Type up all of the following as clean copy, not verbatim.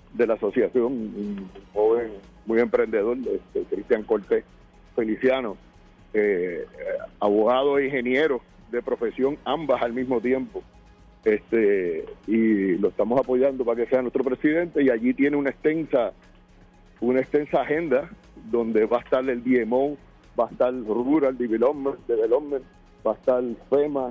de la asociación, un joven muy emprendedor, Cristian Cortés Feliciano, abogado e ingeniero de profesión, ambas al mismo tiempo, y lo estamos apoyando para que sea nuestro presidente, y allí tiene una extensa agenda donde va a estar el DMO, va a estar Rural Development, va a estar FEMA,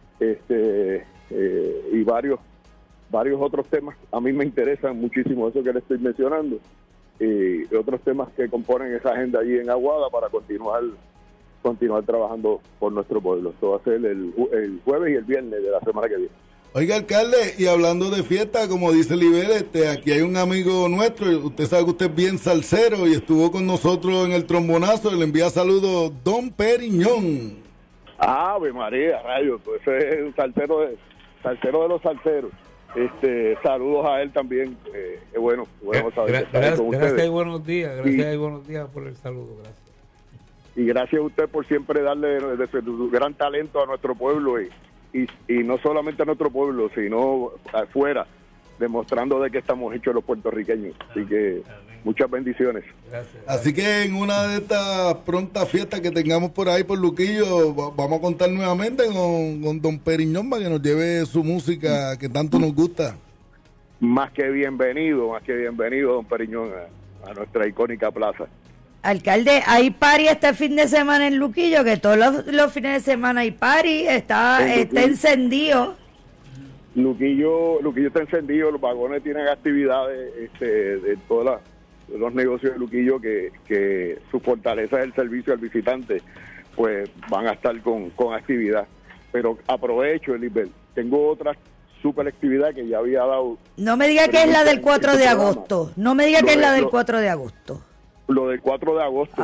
y varios otros temas. A mí me interesan muchísimo eso que le estoy mencionando, y otros temas que componen esa agenda allí en Aguada para continuar trabajando por nuestro pueblo. Esto va a ser el jueves y el viernes de la semana que viene. Oiga, alcalde, y hablando de fiesta, como dice Libel, aquí hay un amigo nuestro, usted sabe que usted es bien salsero y estuvo con nosotros en el trombonazo, y le envía saludos Don Periñón. Ave María, rayos, pues ese es un salsero de los salseros. Saludos a él también, bueno saber que está con ustedes. Gracias y buenos días por el saludo, gracias. Y gracias a usted por siempre darle de su gran talento a nuestro pueblo, y no solamente a nuestro pueblo, sino afuera, demostrando de que estamos hechos los puertorriqueños. Así que muchas bendiciones. Gracias. Así que en una de estas prontas fiestas que tengamos por ahí por Luquillo, vamos a contar nuevamente con Don Periñón para que nos lleve su música que tanto nos gusta. Más que bienvenido, Don Periñón, a nuestra icónica plaza. Alcalde, hay party este fin de semana en Luquillo, que todos los fines de semana hay party, está encendido. Luquillo está encendido, los vagones tienen actividades de todos los negocios de Luquillo, que su fortaleza es el servicio al visitante, pues van a estar con actividad. Pero aprovecho, Elizabeth, tengo otra super actividad que ya había dado. No me diga que es la del 4 de agosto, no me diga que es la del 4 de agosto. Lo del 4 de agosto.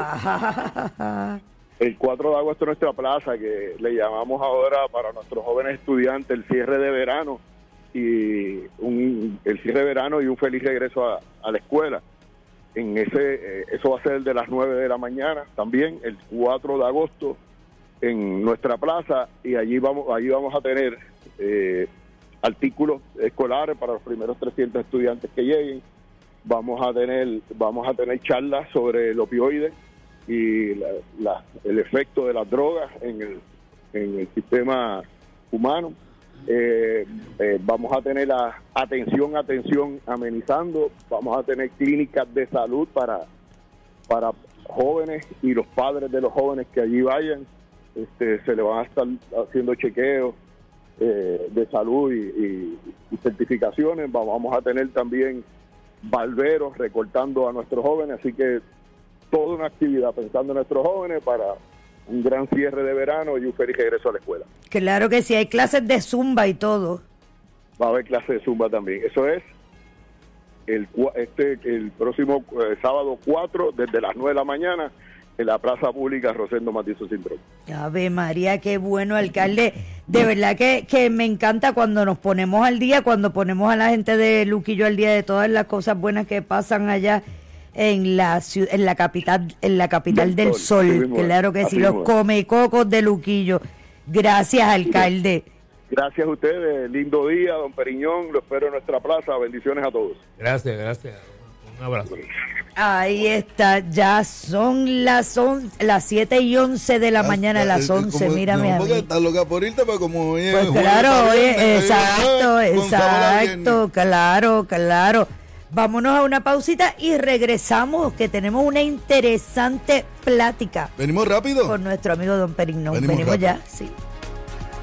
El 4 de agosto en nuestra plaza, que le llamamos ahora para nuestros jóvenes estudiantes el cierre de verano, y un feliz regreso a la escuela. Eso va a ser de las 9 de la mañana también, el 4 de agosto en nuestra plaza, y allí vamos a tener artículos escolares para los primeros 300 estudiantes que lleguen. Vamos a tener charlas sobre el opioide y el efecto de las drogas en el sistema humano. Vamos a tener la atención amenizando. Vamos a tener clínicas de salud para jóvenes y los padres de los jóvenes que allí vayan. Se le van a estar haciendo chequeos de salud y certificaciones. Vamos a tener también barberos recortando a nuestros jóvenes, así que toda una actividad pensando en nuestros jóvenes para un gran cierre de verano y un feliz regreso a la escuela. Claro que sí, hay clases de zumba y todo. Va a haber clases de zumba también. Eso es el próximo sábado 4, desde las 9 de la mañana, en la Plaza Pública Rosendo Matizo Cintrón. Ave María, qué bueno, alcalde. De verdad que me encanta cuando nos ponemos al día, cuando ponemos a la gente de Luquillo al día de todas las cosas buenas que pasan allá en la capital del sol. Sí, Claro que sí, los comecocos de Luquillo. Gracias, alcalde. Gracias a ustedes, lindo día, don Periñón, lo espero en nuestra plaza, bendiciones a todos. Gracias, un abrazo. Ahí está, ya son las 7:11 de la mañana, las 11, mírame a mí. Porque estás loca por irte, pero como hoy pues claro, exacto, claro. Vámonos a una pausita y regresamos, que tenemos una interesante plática. ¿Venimos rápido? Con nuestro amigo don Periñón. Venimos ya, sí.